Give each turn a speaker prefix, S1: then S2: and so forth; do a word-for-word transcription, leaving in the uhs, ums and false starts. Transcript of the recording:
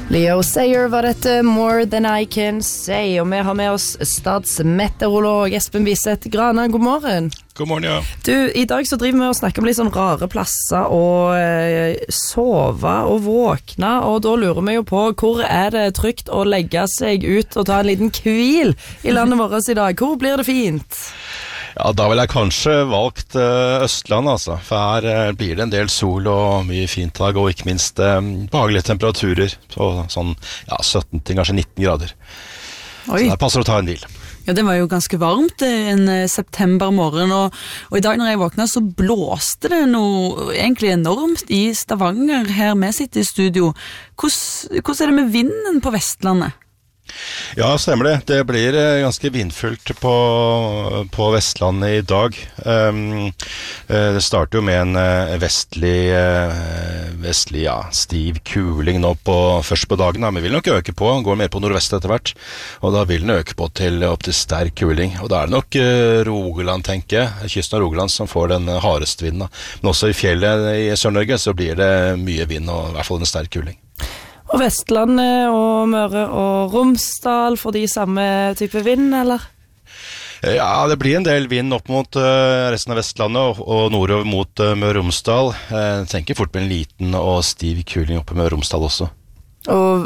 S1: Leo Sayer var dette More Than I Can Say, og vi har med oss statsmeteorolog Espen Biseth Grana. God morgen.
S2: God morgen, ja.
S1: Du, i dag så driver vi og snakker om litt sånn rare plasser og eh, sove og våkne, og da lurer vi jo på hvor er det trygt å legge seg ut og ta en liten hvil i landet vårt i dag. Hvor blir det fint?
S2: Ja, da vil jeg kanskje valgt uh, Østland, altså. For her uh, blir det en del sol og mye fint dag, og ikke minst uh, behagelige temperaturer på sånn ja, sytten til kanskje nitten grader. Oi. Så der passer det å ta en hvil.
S3: Ja, det var jo ganske varmt en septembermorgen, og, og i dag når jeg våkna så blåste det noe egentlig enormt i Stavanger, her vi sitter i studio. Hvordan, hvordan er det med vinden på Vestlandet?
S2: Ja, stemmer det. Det blir ganske vindfullt på, på Vestlandet i dag. Um, det starter jo med en vestlig, vestlig ja, stiv kuling nå på, først på dagen, da, men vil nok øke på, går mer på nordvest etter hvert, og da vil den øke på til opp til sterk kuling, og da er det nok uh, Rogaland, tenker jeg, kysten av Rogaland som får den hardeste vinden, da. Men også i fjellet i Sør-Norge så blir det mye vind, og i hvert fall en sterk kuling.
S1: Og Vestlandet og Møre og Romsdal får de samme type vind, eller?
S2: Ja, det blir en del vind opp mot uh, resten av Vestlandet og, og nordover mot uh, Møre og Romsdal. Jeg tenker fort på en liten og stiv kuling oppe i Møre og Romsdal også.
S1: Og